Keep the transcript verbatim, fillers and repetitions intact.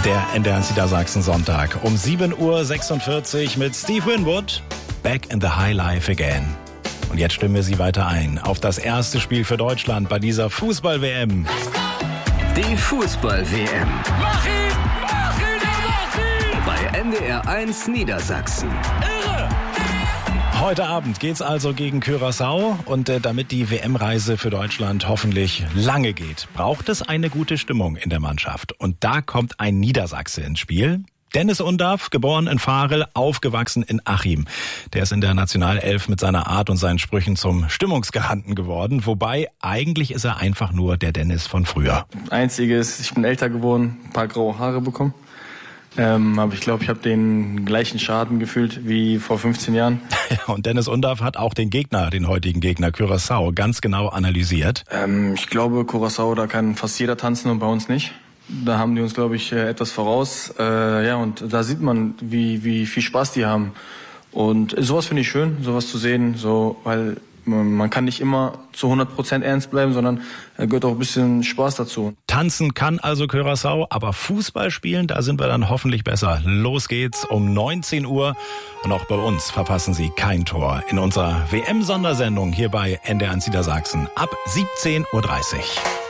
Der N D R Niedersachsen Sonntag um sieben Uhr sechsundvierzig mit Steve Winwood. Back in the High Life again. Und jetzt stimmen wir Sie weiter ein auf das erste Spiel für Deutschland bei dieser Fußball-W M. Die Fußball-W M. Mach ihn! Mach ihn! Mach ihn! Bei N D R eins Niedersachsen. Irre! Heute Abend geht's also gegen Curaçao und äh, damit die W M-Reise für Deutschland hoffentlich lange geht, braucht es eine gute Stimmung in der Mannschaft. Und da kommt ein Niedersachse ins Spiel. Dennis Undaff, geboren in Varel, aufgewachsen in Achim. Der ist in der Nationalelf mit seiner Art und seinen Sprüchen zum Stimmungsgaranten geworden. Wobei, eigentlich ist er einfach nur der Dennis von früher. Einziges, ich bin älter geworden, ein paar graue Haare bekommen. Ähm, aber ich glaube, ich habe den gleichen Schaden gefühlt wie vor fünfzehn Jahren. Ja, und Dennis Undaff hat auch den Gegner, den heutigen Gegner Curaçao, ganz genau analysiert. Ähm, ich glaube, Curaçao, da kann fast jeder tanzen und bei uns nicht. Da haben die uns, glaube ich, etwas voraus. Äh, ja, und da sieht man, wie, wie viel Spaß die haben. Und sowas finde ich schön, sowas zu sehen, so, weil man kann nicht immer zu hundert Prozent ernst bleiben, sondern da gehört auch ein bisschen Spaß dazu. Tanzen kann also Curaçao, aber Fußball spielen, da sind wir dann hoffentlich besser. Los geht's um neunzehn Uhr und auch bei uns verpassen Sie kein Tor in unserer W M-Sondersendung hier bei N D R Niedersachsen ab siebzehn Uhr dreißig.